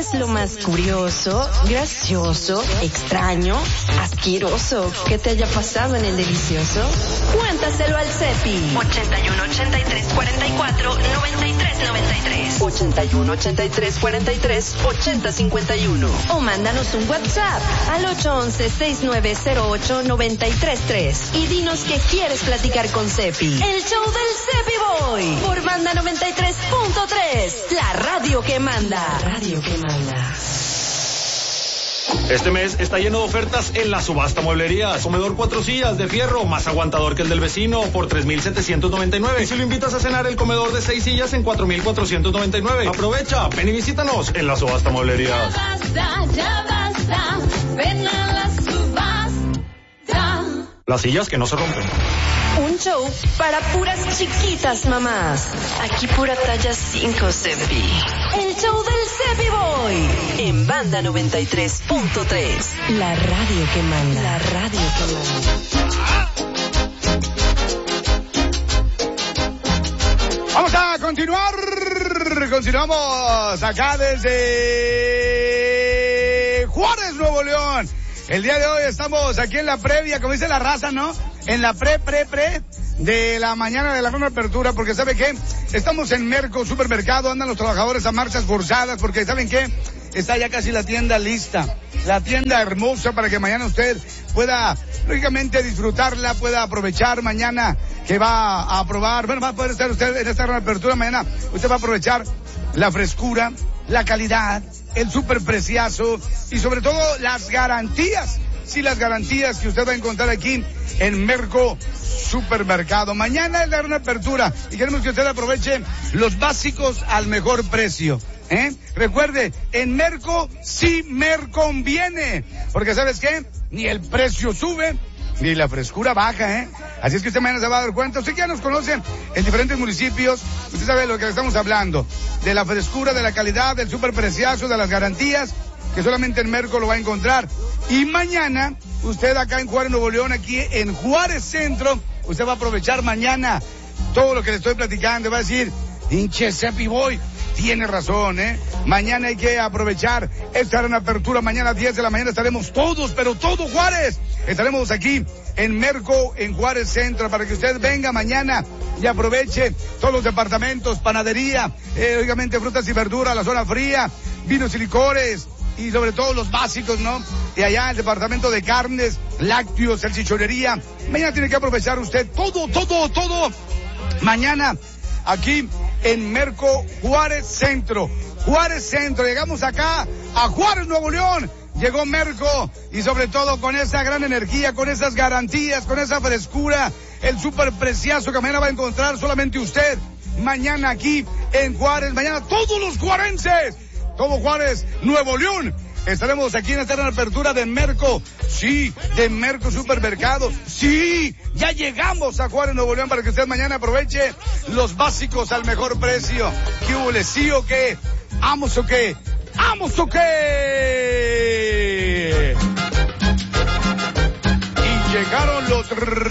es lo más curioso, gracioso, extraño, asqueroso que te haya pasado en el delicioso? Cuéntaselo al Cepi. 81 83 44 93 93. 81 83 43 80 51. O mándanos un WhatsApp al 811 6908 933 y dinos que quieres platicar con Cepi. El show del Cepi Boy por Banda 93.3, la radio que manda. La radio que manda. Este mes está lleno de ofertas en la subasta mueblería. Comedor 4 sillas de fierro, más aguantador que el del vecino, por 3,799. Y si lo invitas a cenar, el comedor de 6 sillas en 4,499. Aprovecha, ven y visítanos en la subasta mueblería. Ya basta, ven a la subasta. Las sillas que no se rompen. Un show para puras chiquitas mamás. Aquí pura talla 5, Cepi. El show del Cepi Boy. En Banda 93.3. La radio que manda. La radio que manda. Vamos a continuar. Continuamos acá desde Juárez, Nuevo León. El día de hoy estamos aquí en la previa, como dice la raza, ¿no? En la pre de la mañana de la gran apertura, porque ¿sabe qué? Estamos en Merco Supermercado, andan los trabajadores a marchas forzadas, porque ¿saben qué? Está ya casi la tienda lista, la tienda hermosa para que mañana usted pueda, lógicamente, disfrutarla, pueda aprovechar mañana que va a probar, bueno, va a poder estar usted en esta gran apertura, mañana usted va a aprovechar la frescura, la calidad, el superpreciazo y sobre todo las garantías. Sí, las garantías que usted va a encontrar aquí en Merco Supermercado. Mañana es la gran apertura y queremos que usted aproveche los básicos al mejor precio. Recuerde, en Merco sí me conviene, porque ¿sabes qué? Ni el precio sube, ni la frescura baja, Así es que usted mañana se va a dar cuenta. Usted que ya nos conoce en diferentes municipios, usted sabe de lo que estamos hablando, de la frescura, de la calidad, del superpreciazo, de las garantías, que solamente en Merco lo va a encontrar. Y mañana, usted acá en Juárez, Nuevo León, aquí en Juárez Centro, usted va a aprovechar mañana todo lo que le estoy platicando. Va a decir, hinche Cepi Boy, tiene razón, Mañana hay que aprovechar esta gran apertura. Mañana a 10 de la mañana estaremos todos, pero todo Juárez. Estaremos aquí en Merco, en Juárez Centro, para que usted venga mañana y aproveche todos los departamentos, panadería, obviamente frutas y verduras, la zona fría, vinos y licores, y sobre todo los básicos, ¿no? Y allá el departamento de carnes, lácteos, salchichonería. Mañana tiene que aprovechar usted todo. Mañana aquí en Merco, Juárez Centro. Juárez Centro, llegamos acá a Juárez, Nuevo León. Llegó Merco y sobre todo con esa gran energía, con esas garantías, con esa frescura, el superpreciazo que mañana va a encontrar solamente usted. Mañana aquí en Juárez, mañana todos los juarenses. Todo Juárez, Nuevo León. Estaremos aquí en esta gran apertura de Merco. Sí, de Merco Supermercado. Sí, ya llegamos a Juárez, Nuevo León, para que usted mañana aproveche los básicos al mejor precio. ¿Qué hubo? ¿Sí o qué? ¿Amos o qué? ¡Amos o qué! Y llegaron los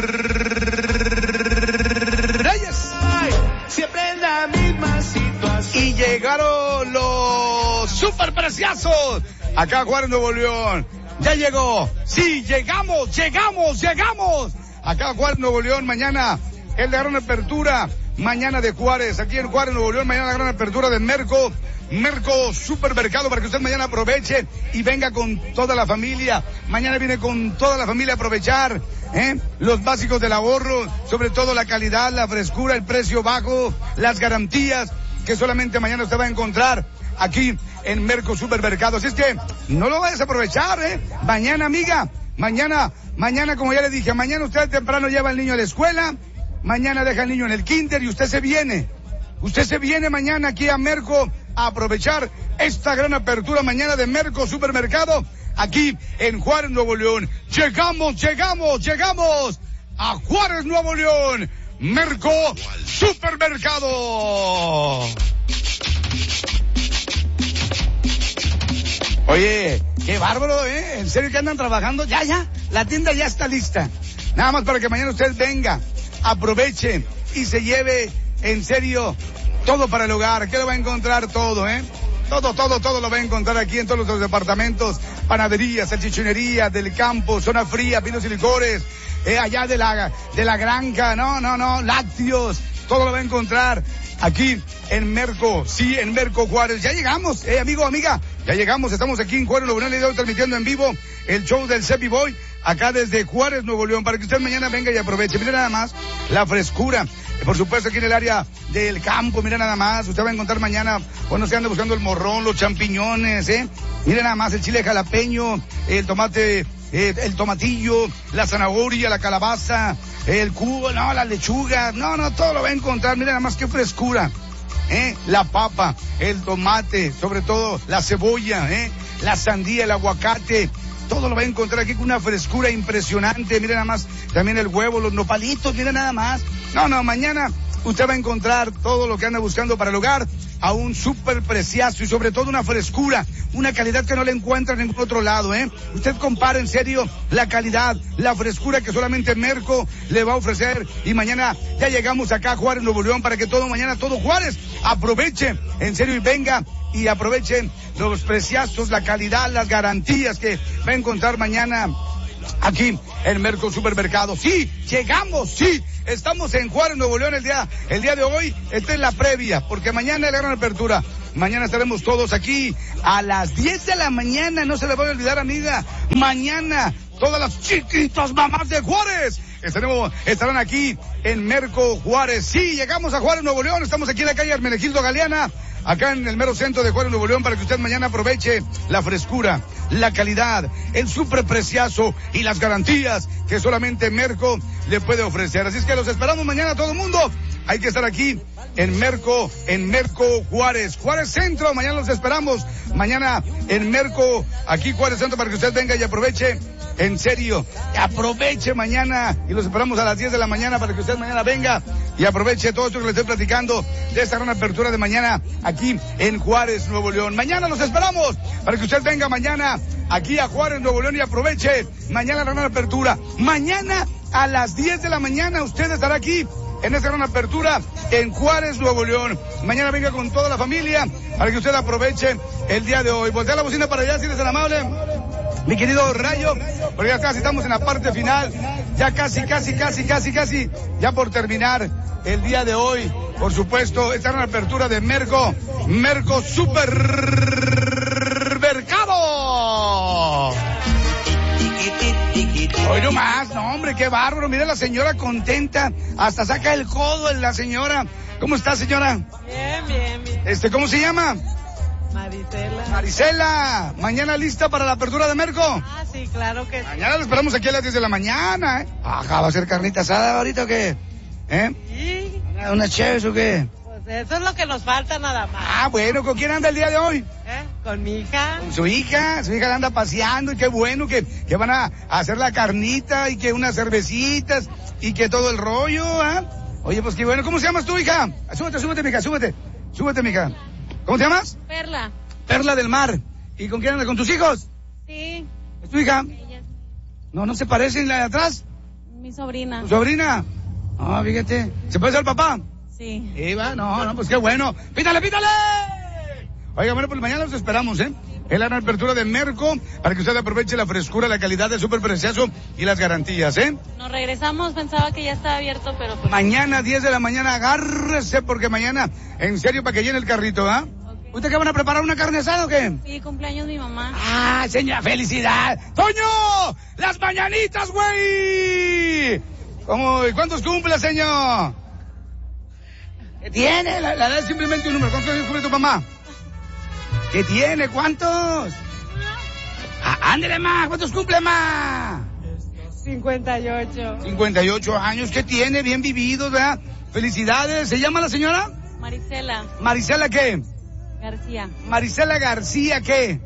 Reyes. Siempre en la misma situación. Y llegaron los superpreciazos. Acá a Juárez, Nuevo León. Ya llegó. Sí, llegamos. Acá a Juárez, Nuevo León. Mañana es la gran apertura. Mañana de Juárez. Aquí en Juárez, Nuevo León. Mañana la gran apertura de Merco Supermercado, para que usted mañana aproveche y venga con toda la familia. Mañana viene con toda la familia a aprovechar, los básicos del ahorro, sobre todo la calidad, la frescura, el precio bajo, las garantías que solamente mañana usted va a encontrar aquí en Merco Supermercado. Así es que no lo vayas a aprovechar, Mañana, amiga, mañana, como ya le dije, mañana usted temprano lleva al niño a la escuela, mañana deja al niño en el kinder y usted se viene mañana aquí a Merco a aprovechar esta gran apertura mañana de Merco Supermercado, aquí en Juárez, Nuevo León. Llegamos a Juárez, Nuevo León. Merco Supermercado. Oye, qué bárbaro, En serio que andan trabajando. Ya, la tienda ya está lista. Nada más para que mañana usted venga, aproveche y se lleve, en serio, todo para el hogar. ¿Qué lo va a encontrar todo, Todo lo va a encontrar aquí en todos los departamentos, panadería, salchichonería, del campo, zona fría, vinos y licores, allá de la granja, no, lácteos, todo lo va a encontrar aquí en Merco, sí, en Merco Juárez. Ya llegamos, amigo, amiga, ya llegamos, estamos aquí en Juárez, Nuevo León, le estamos transmitiendo en vivo el show del Cepi Boy, acá desde Juárez, Nuevo León, para que usted mañana venga y aproveche. Mire nada más la frescura, por supuesto aquí en el área del campo, mire nada más, usted va a encontrar mañana, cuando se anda buscando el morrón, los champiñones, mire nada más el chile jalapeño, el tomate, el tomatillo, la zanahoria, la calabaza, el cubo, la lechuga, todo lo va a encontrar, mire nada más qué frescura, la papa, el tomate, sobre todo la cebolla, la sandía, el aguacate, todo lo va a encontrar aquí con una frescura impresionante, mire nada más, también el huevo, los nopalitos, mire nada más, mañana usted va a encontrar todo lo que anda buscando para el hogar a un súper preciazo y sobre todo una frescura, una calidad que no le encuentra en ningún otro lado, Usted compara en serio la calidad, la frescura que solamente Merco le va a ofrecer y mañana ya llegamos acá a Juárez, Nuevo León, para que mañana todo Juárez aproveche, en serio, y venga y aprovechen los preciazos, la calidad, las garantías que va a encontrar mañana aquí en Merco Supermercado. Sí, llegamos, sí, estamos en Juárez, Nuevo León el día de hoy. Esta es la previa, porque mañana es la gran apertura. Mañana estaremos todos aquí a las 10 de la mañana, no se le vaya a olvidar, amiga. Mañana, todas las chiquitas mamás de Juárez estarán aquí en Merco Juárez. Sí, llegamos a Juárez, Nuevo León, estamos aquí en la calle Hermenegildo Galeana, acá en el mero centro de Juárez, Nuevo León, para que usted mañana aproveche la frescura, la calidad, el súper preciazo y las garantías que solamente Merco le puede ofrecer. Así es que los esperamos mañana todo el mundo. Hay que estar aquí en Merco Juárez Centro. Mañana los esperamos. Mañana en Merco, aquí Juárez Centro, para que usted venga y aproveche. En serio, aproveche mañana y los esperamos a las 10 de la mañana para que usted mañana venga y aproveche todo esto que le estoy platicando de esta gran apertura de mañana aquí en Juárez, Nuevo León. Mañana los esperamos para que usted venga mañana aquí a Juárez, Nuevo León y aproveche mañana la gran apertura. Mañana a las 10 de la mañana usted estará aquí en esta gran apertura en Juárez, Nuevo León. Mañana venga con toda la familia para que usted aproveche el día de hoy. Voltea la bocina para allá, si eres tan amable. Mi querido Rayo, porque ya casi estamos en la parte final, ya casi, ya por terminar el día de hoy. Por supuesto, esta es una apertura de Merco Supermercado. Hoy no más, no hombre, qué bárbaro, mira la señora contenta, hasta saca el codo en la señora. ¿Cómo está, señora? Bien. ¿Cómo se llama? Marisela, ¿mañana lista para la apertura de Merco? Ah, sí, claro que sí. Mañana lo esperamos aquí a las 10 de la mañana, Ajá, ¿va a ser carnita asada ahorita o qué? Sí. ¿Una chévere o qué? Pues eso es lo que nos falta nada más. Ah, bueno, ¿con quién anda el día de hoy? Con mi hija. Con su hija anda paseando y qué bueno que van a hacer la carnita y que unas cervecitas y que todo el rollo, Oye, pues qué bueno, ¿cómo se llamas tu hija? Súbete, mija, súbete, mija. ¿Cómo te llamas? Perla. Perla del Mar. ¿Y con quién andas? ¿Con tus hijos? Sí. ¿Es tu hija? Ella. No se parecen la de atrás. Mi sobrina. ¿Tu sobrina? Ah, fíjate. ¿Se parece al papá? Sí. Eva, no, pues qué bueno. ¡Pítale! Oiga, bueno, pues mañana los esperamos, Es la gran apertura de Merco para que usted aproveche la frescura, la calidad del súper precioso y las garantías, Nos regresamos, pensaba que ya estaba abierto, pero pues... Mañana, 10 de la mañana, agárrese porque mañana, en serio, para que llene el carrito, Okay. ¿Usted qué van a preparar, una carne asada o qué? Sí, cumpleaños mi mamá. Ah, señora, felicidad. ¡Toño! ¡Las mañanitas, güey! ¿Cómo? ¿Y cuántos cumple, señor? ¿Qué tiene? La edad es simplemente un número. ¿Cuántos años cumple tu mamá? ¿Qué tiene? ¿Cuántos? Ándele más, ¿cuántos cumple más? 58. 58 años, ¿qué tiene? Bien vividos, ¿verdad? Felicidades. ¿Se llama la señora? Marisela. ¿Marisela qué? García. ¿Marisela García qué?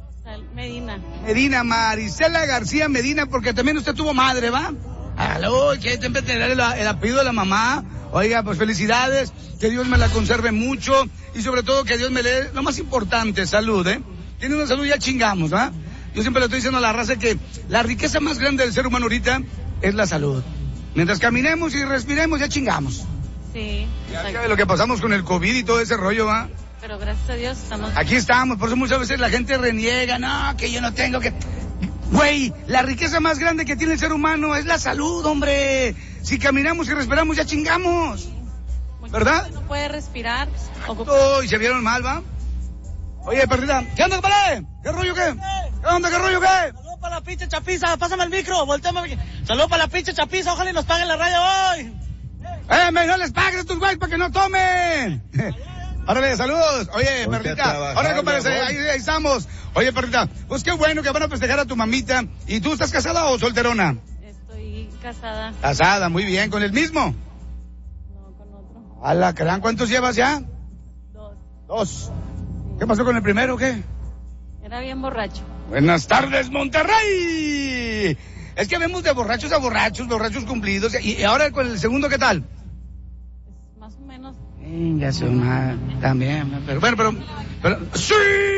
Medina. Marisela García Medina, porque también usted tuvo madre, ¿va? Aló, que siempre tener el apellido de la mamá. Oiga, pues felicidades, que Dios me la conserve mucho y sobre todo que Dios me le dé lo más importante, salud, Tiene una salud, ya chingamos, ¿va? Yo siempre le estoy diciendo a la raza que la riqueza más grande del ser humano ahorita es la salud. Mientras caminemos y respiremos, ya chingamos. Sí. Ya sabe lo que pasamos con el COVID y todo ese rollo, ¿va? pero gracias a Dios estamos... Aquí estamos, por eso muchas veces la gente reniega, no, que yo no tengo que... Güey, la riqueza más grande que tiene el ser humano es la salud, hombre. Si caminamos y respiramos, ya chingamos. ¿Verdad? No puede respirar. Y se vieron mal, ¿va? Oye, perdida, ¿qué onda, compadre? ¿Qué rollo qué? ¿Qué onda, qué rollo qué? Saludos para la pinche chapiza, pásame el micro, volteame. Saludos para la pinche chapiza, ojalá y nos paguen la raya hoy. No les pagues a estos güeyes para que no tomen. Órale, saludos. Oye, perrita. Ahora, compadre, ahí estamos. Oye, perrita, pues qué bueno que van a festejar a tu mamita. ¿Y tú estás casada o solterona? Estoy casada. Casada, muy bien. ¿Con el mismo? No, con otro. A la gran, ¿cuántos llevas ya? 2. 2. ¿Qué pasó con el primero o qué? Era bien borracho. Buenas tardes, Monterrey. Es que vemos de borrachos a borrachos, borrachos cumplidos. Y ahora con el segundo, ¿qué tal? Pues más o menos. Ya se también. Pero bueno, pero ¡sí!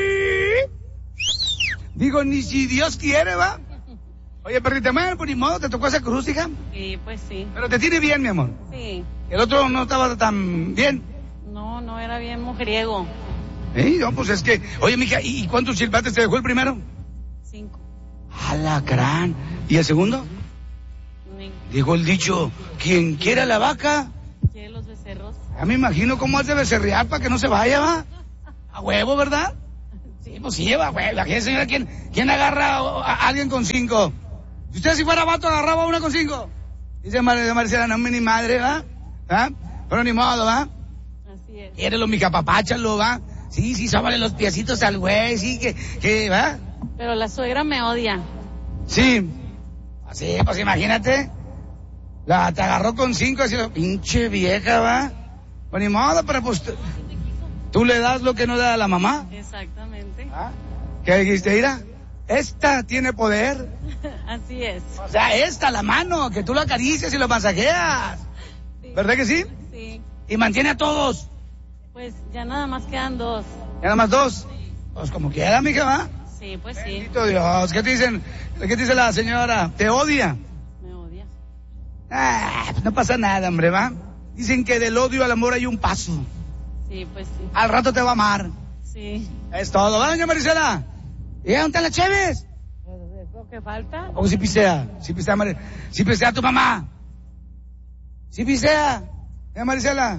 Digo, ni si Dios quiere, ¿va? Oye, perrita, bueno, pues ni modo, ¿te tocó esa cruz, hija? Sí, pues sí. Pero te tiene bien, mi amor. Sí. El otro no estaba tan bien. No era bien mujeriego. No, pues es que... Oye, mija, ¿y cuántos silbates te dejó el primero? 5. ¡Alacrán! ¿Y el segundo? Dijo el dicho, quien quiera la vaca... Quiere los becerros. Ya me imagino cómo has de becerrear para que no se vaya, ¿va? A huevo, ¿verdad? Sí, pues sí, va, güey. La gente, señora, ¿quién agarra a alguien con 5? Si usted si fuera vato, agarraba una con 5. Dice Marcela, no, ni madre, ¿va? ¿Ah? Pero ni modo, ¿va? Así es. Quiérelo, mija, papáchalo, ¿va? Sí, sábale los piecitos al güey, sí, que, ¿va? Pero la suegra me odia. Sí. Así, pues imagínate. Te agarró con 5, así, pinche vieja, ¿va? Pues ni modo, pero pues... ¿Tú le das lo que no da a la mamá? Exactamente. ¿Ah? ¿Qué dijiste, Ira? Esta tiene poder. Así es. O sea, la mano, que tú lo acaricias y lo masajeas. Sí. ¿Verdad que sí? Sí. Y mantiene a todos. Pues ya nada más quedan 2. ¿Ya nada más 2? Pues como quiera, mija, ¿va? Sí, pues sí. Bendito Dios. ¿Qué te dicen? ¿Qué te dice la señora? ¿Te odia? Me odia. Pues no pasa nada, hombre, ¿va? Dicen que del odio al amor hay un paso. Sí, pues sí. Al rato te va a amar. Sí. Es todo, ¿va, doña Marisela? ¿Y dónde están las cheves? ¿Es lo que falta? ¿O si pisea? Si pisea tu mamá. Si pisea, doña Marisela.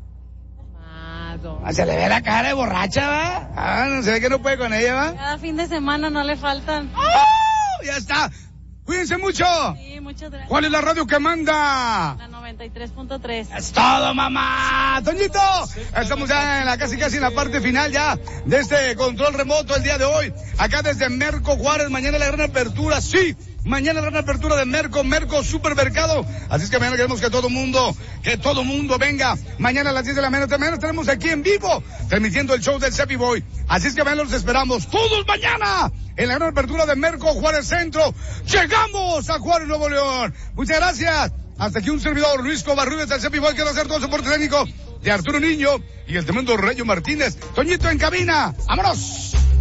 Se le ve la cara de borracha, ¿va? No se ve que no puede con ella, ¿va? Cada fin de semana no le faltan. ¡Oh! Ya está. Cuídense mucho. Sí, muchas gracias. ¿Cuál es la radio que manda? La 93.3. Es todo, mamá. Toñito, estamos ya en casi en la parte final ya de este control remoto el día de hoy. Acá desde Merco Juárez, mañana la gran apertura, sí. Mañana la gran apertura de Merco Supermercado. Así es que mañana queremos que todo mundo venga. Mañana a las 10 de la mañana tenemos aquí en vivo, transmitiendo el show del Cepi Boy. Así es que mañana los esperamos todos mañana en la gran apertura de Merco Juárez Centro. Llegamos a Juárez, Nuevo León. Muchas gracias. Hasta aquí un servidor, Luis Covarrubias del Cepi Boy, que va a hacer todo el soporte técnico de Arturo Niño y el tremendo Rayo Martínez. Toñito en cabina. ¡Vámonos!